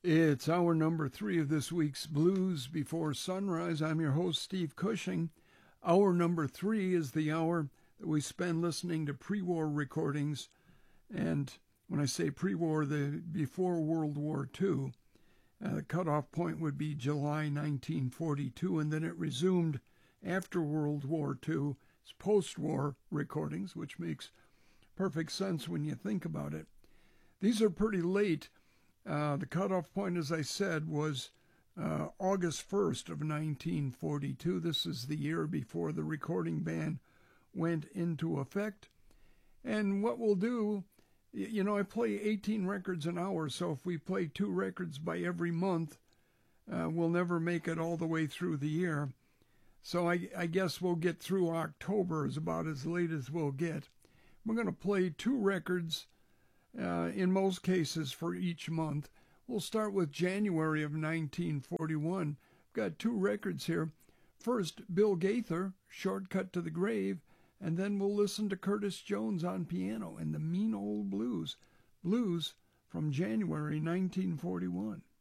It's hour number 3 of this week's Blues Before Sunrise. I'm your host, Steve Cushing. Hour number 3 is the hour that we spend listening to pre-war recordings. And when I say pre-war, before World War II. The cutoff point would be July 1942, and then it resumed after World War II. It's post-war recordings, which makes perfect sense when you think about it. These are pretty late. The cutoff point, as I said, was August 1st of 1942. This is the year before the recording ban went into effect. And what we'll do, I play 18 records an hour, so if we play 2 records by every month, we'll never make it all the way through the year. So I guess we'll get through October is about as late as we'll get. We're going to play 2 records in most cases for each month. We'll start with January of 1941. We've got 2 records here. First, Bill Gaither, Shortcut to the Grave, and then we'll listen to Curtis Jones on piano and the Mean Old Blues. Blues from January 1941.